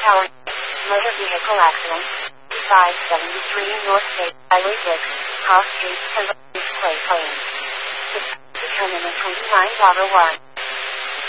Tower. Motor vehicle accident. 573 North State Highway 6, Cross Street, Pennsylvania, Clay Plains. Determinant $29.01.